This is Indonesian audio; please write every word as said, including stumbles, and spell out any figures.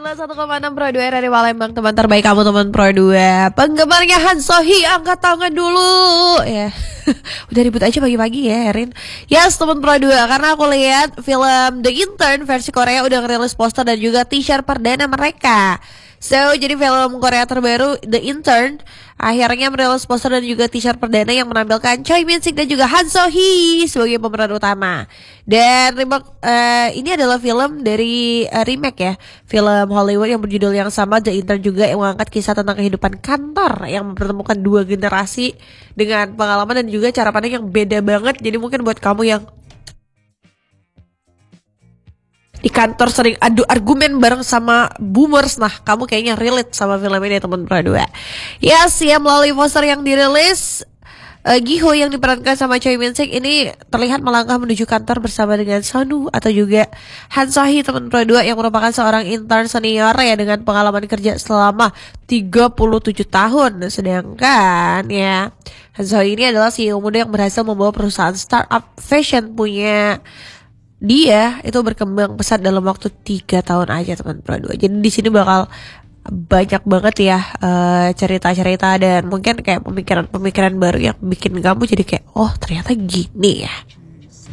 satu koma enam Pro dua dari Palembang, teman terbaik kamu, teman Pro dua. Penggemarnya Han Sohee, angkat tangan dulu ya. Udah ribut aja pagi-pagi ya, Erin. Yes, teman Pro dua, karena aku lihat film The Intern versi Korea udah ngerilis poster dan juga teaser perdana mereka. So, jadi film Korea terbaru The Intern akhirnya merilis poster dan juga teaser perdana yang menampilkan Choi Min Sik dan juga Han Sohee sebagai pemeran utama. Dan remake, uh, ini adalah film dari uh, remake ya, film Hollywood yang berjudul yang sama, The Intern, juga yang mengangkat kisah tentang kehidupan kantor yang mempertemukan dua generasi dengan pengalaman dan juga cara pandang yang beda banget. Jadi mungkin buat kamu yang di kantor sering adu argumen bareng sama boomers, nah kamu kayaknya relate sama film ini, teman Pro dua. Yes, ya, melalui poster yang dirilis, uh, Gi-ho yang diperankan sama Choi Min Sik ini terlihat melangkah menuju kantor bersama dengan Sonu atau juga Han Sohee, teman Pro dua, yang merupakan seorang intern senior ya dengan pengalaman kerja selama tiga puluh tujuh tahun. Sedangkan ya, Han Sohee ini adalah C E O muda yang berhasil membawa perusahaan startup fashion punya dia itu berkembang pesat dalam waktu tiga tahun aja, teman Pro dua. Jadi di sini bakal banyak banget ya uh, cerita-cerita dan mungkin kayak pemikiran-pemikiran baru yang bikin kamu jadi kayak, oh ternyata gini ya.